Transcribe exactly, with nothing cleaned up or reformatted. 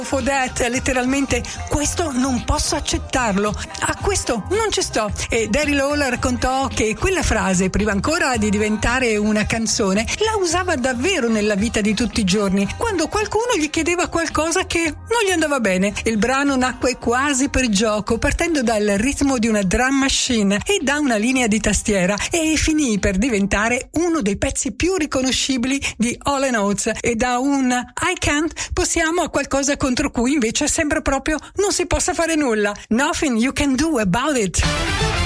For that, letteralmente, questo non posso accettarlo, a questo non ci sto. E Daryl Hall raccontò che quella frase, prima ancora di diventare una canzone, la usava davvero nella vita di tutti i giorni, quando qualcuno gli chiedeva qualcosa che non gli andava bene. Il brano nacque quasi per gioco, partendo dal ritmo di una drum machine e da una linea di tastiera, e finì per diventare uno dei pezzi più riconoscibili di Hall and Oates. E da un I can't passiamo a qualcosa contro cui invece sembra proprio non si possa fare nulla. Nothing you can do about it.